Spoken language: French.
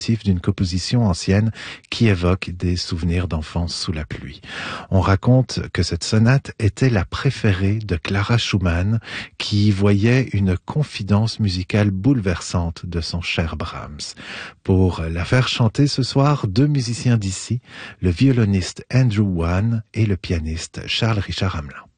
d'une composition ancienne qui évoque des souvenirs d'enfance sous la pluie. On raconte que cette sonate était la préférée de Clara Schumann, qui voyait une confidence musicale bouleversante de son cher Brahms. Pour la faire chanter ce soir, deux musiciens d'ici, le violoniste Andrew Wan et le pianiste Charles Richard Hamelin.